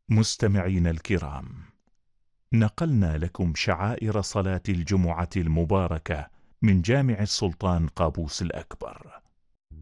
مستمعين الكرام، نقلنا لكم شعائر صلاة الجمعة المباركة من جامع السلطان قابوس الأكبر.